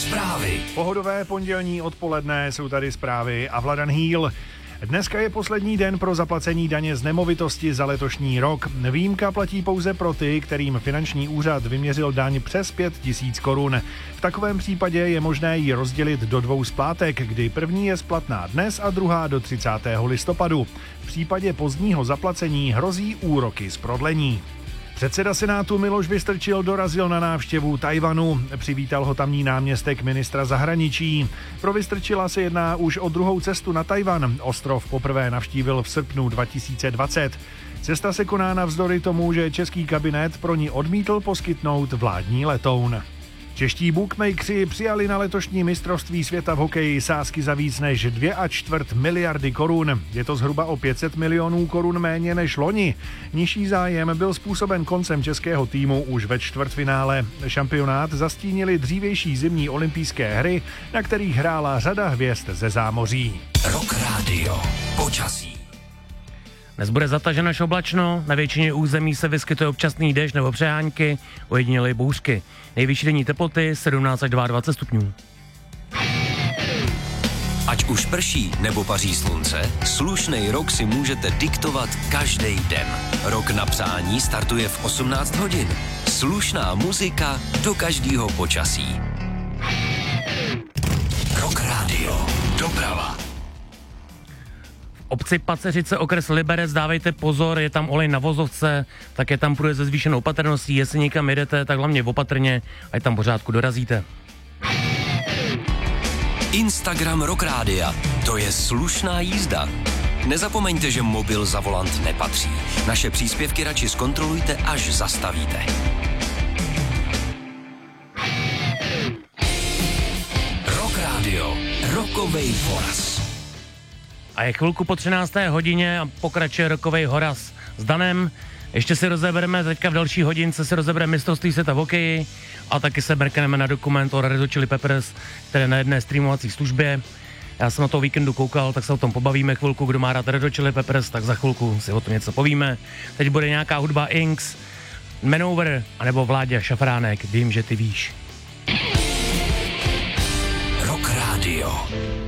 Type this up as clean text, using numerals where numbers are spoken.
Zprávy. Pohodové pondělní odpoledne, jsou tady zprávy a Vladan Hýl. Dneska je poslední den pro zaplacení daně z nemovitosti za letošní rok. Výjimka platí pouze pro ty, kterým finanční úřad vyměřil daň přes 5 000 korun. V takovém případě je možné ji rozdělit do 2 splátek, kdy první je splatná dnes a druhá do 30. listopadu. V případě pozdního zaplacení hrozí úroky z prodlení. Předseda Senátu Miloš Vystrčil dorazil na návštěvu Tchaj-wanu. Přivítal ho tamní náměstek ministra zahraničí. Pro Vystrčila se jedná už o druhou cestu na Tchaj-wan. Ostrov poprvé navštívil v srpnu 2020. Cesta se koná navzdory tomu, že český kabinet pro ní odmítl poskytnout vládní letoun. Čeští bookmakeri přijali na letošní mistrovství světa v hokeji sázky za víc než 2,25 miliardy korun. Je to zhruba o 500 milionů korun méně než loni. Nižší zájem byl způsoben koncem českého týmu už ve čtvrtfinále. Šampionát zastínili dřívější zimní olympijské hry, na kterých hrála řada hvězd ze zámoří. Rock Radio. Počasí. Dnes bude zataženo až oblačno, na většině území se vyskytuje občasný déšť nebo přejáňky, ojedinělé bouřky. Nejvyšší denní teploty 17 až 22 stupňů. Ať už prší nebo paří slunce, slušnej rok si můžete diktovat každý den. Rok na přání startuje v 18 hodin. Slušná muzika do každého počasí. Rock Radio. Doprava. Obci Paceřice, okres Liberec, dávejte pozor, je tam olej na vozovce, také tam průjde se zvýšenou opatrností, jestli někam jedete, tak hlavně opatrně, ať tam pořádku dorazíte. Instagram Rock Rádia, to je slušná jízda. Nezapomeňte, že mobil za volant nepatří. Naše příspěvky radši zkontrolujte, až zastavíte. Rock Radio, rokovej voraz. A je chvilku po 13. hodině a pokračuje rokovej horaz s Danem. Ještě si rozebereme, teďka v další hodince si rozebereme mistrovství světa v hokeji a taky se mrkneme na dokument o Red Hot Chili Peppers, které na jedné streamovací službě. Já jsem na to víkendu koukal, tak se o tom pobavíme chvilku, kdo má rád Red Hot Chili Peppers, tak za chvilku si o tom něco povíme. Teď bude nějaká hudba Inks, Manover, anebo Vláďa Šafránek, vím, že ty víš. Rock Radio.